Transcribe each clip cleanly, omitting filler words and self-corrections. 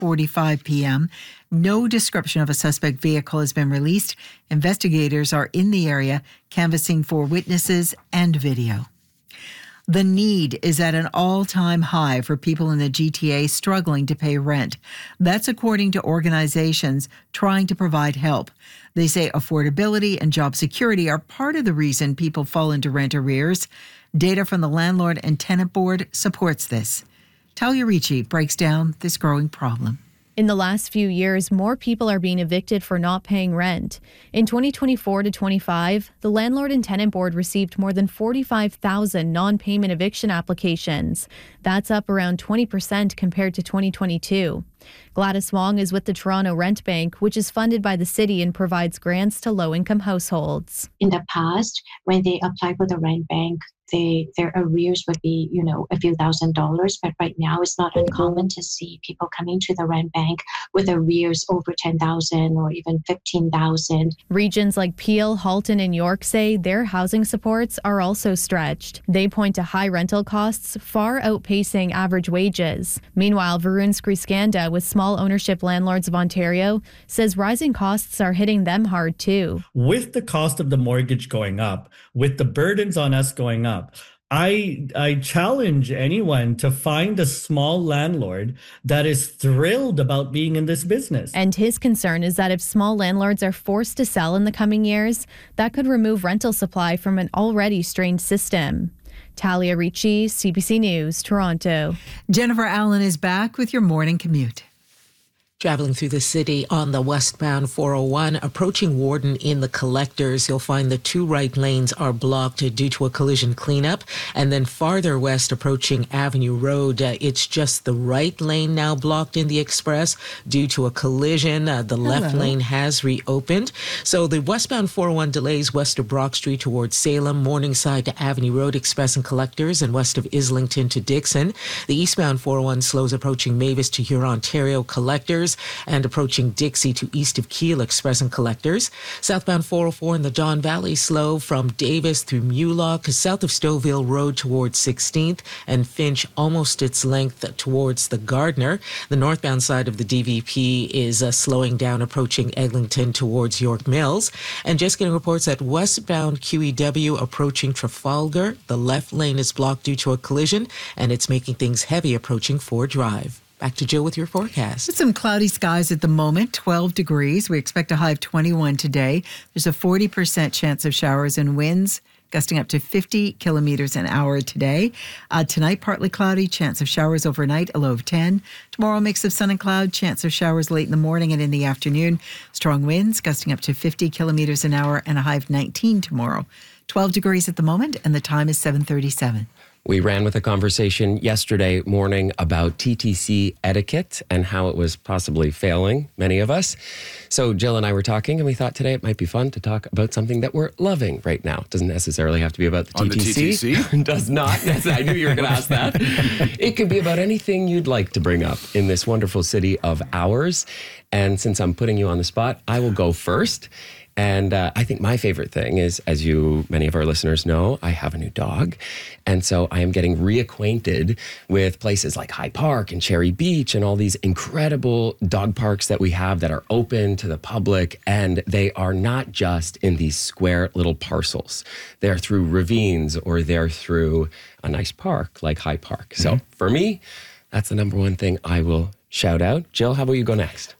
6:45 p.m. No description of a suspect vehicle has been released. Investigators are in the area canvassing for witnesses and video. The need is at an all-time high for people in the GTA struggling to pay rent. That's according to organizations trying to provide help. They say affordability and job security are part of the reason people fall into rent arrears. Data from the Landlord and Tenant Board supports this. Talia Ricci breaks down this growing problem. In the last few years, more people are being evicted for not paying rent. In 2024 to 25, the Landlord and Tenant Board received more than 45,000 non-payment eviction applications. That's up around 20% compared to 2022. Gladys Wong is with the Toronto Rent Bank, which is funded by the city and provides grants to low-income households. In the past, when they apply for the rent bank, their arrears would be, a few $1,000s. But right now, it's not uncommon to see people coming to the rent bank with arrears over $10,000 or even $15,000. Regions like Peel, Halton, and York say their housing supports are also stretched. They point to high rental costs far outpacing average wages. Meanwhile, Varun Skriscanda with Small Ownership Landlords of Ontario says rising costs are hitting them hard too. With the cost of the mortgage going up, with the burdens on us going up, I challenge anyone to find a small landlord that is thrilled about being in this business. And his concern is that if small landlords are forced to sell in the coming years, that could remove rental supply from an already strained system. Talia Ricci, CBC News, Toronto. Jennifer Allen is back with your morning commute. Traveling through the city on the westbound 401, approaching Warden in the Collectors, you'll find the two right lanes are blocked due to a collision cleanup. And then farther west, approaching Avenue Road, it's just the right lane now blocked in the Express due to a collision. The left lane has reopened. So the westbound 401 delays west of Brock Street towards Salem, Morningside to Avenue Road, Express and Collectors, and west of Islington to Dixon. The eastbound 401 slows approaching Mavis to Huron, Ontario, Collectors, and approaching Dixie to east of Kiel, Express and Collectors. Southbound 404 in the Don Valley slow from Davis through Mulock, south of Stouffville Road towards 16th, and Finch almost its length towards the Gardner. The northbound side of the DVP is slowing down approaching Eglinton towards York Mills. And just getting reports that westbound QEW approaching Trafalgar, the left lane is blocked due to a collision, and it's making things heavy approaching Ford Drive. Back to Jill with your forecast. With some cloudy skies at the moment, 12 degrees. We expect a high of 21 today. There's a 40% chance of showers and winds, gusting up to 50 kilometers an hour today. Tonight, partly cloudy, chance of showers overnight, a low of 10. Tomorrow, a mix of sun and cloud, chance of showers late in the morning and in the afternoon. Strong winds, gusting up to 50 kilometers an hour and a high of 19 tomorrow. 12 degrees at the moment, and the time is 7:37. We ran with a conversation yesterday morning about TTC etiquette and how it was possibly failing many of us. So Jill and I were talking, and we thought today it might be fun to talk about something that we're loving right now. It doesn't necessarily have to be about the TTC. On the TTC? Does not. I knew you were going to ask that. It could be about anything you'd like to bring up in this wonderful city of ours. And since I'm putting you on the spot, I will go first. And I think my favorite thing is, as many of our listeners know, I have a new dog. And so I am getting reacquainted with places like High Park and Cherry Beach and all these incredible dog parks that we have that are open to the public. And they are not just in these square little parcels. They're through ravines or they're through a nice park like High Park. So for me, that's the number one thing I will shout out. Jill, how about you go next?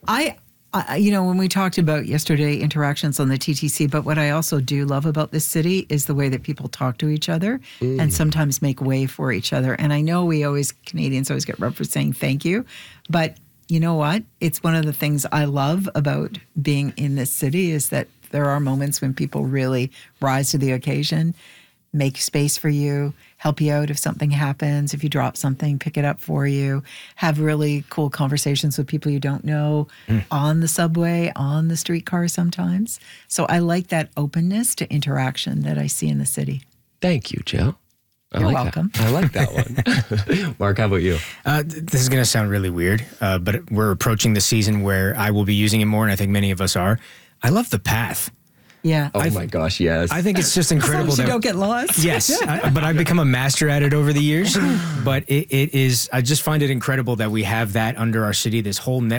When we talked about yesterday interactions on the TTC, but what I also do love about this city is the way that people talk to each other and sometimes make way for each other. And I know Canadians always get rough for saying thank you, but you know what? It's one of the things I love about being in this city is that there are moments when people really rise to the occasion, make space for you, help you out if something happens. If you drop something, pick it up for you. Have really cool conversations with people you don't know on the subway, on the streetcar sometimes. So I like that openness to interaction that I see in the city. Thank you, Jill. You're welcome. I like that one. Mark, how about you? This is going to sound really weird, but we're approaching the season where I will be using it more, and I think many of us are. I love the path. Yeah. Oh my gosh, yes. I think it's just incredible that you don't get lost. Yes, but I've become a master at it over the years. But it is, I just find it incredible that we have that under our city, this whole network.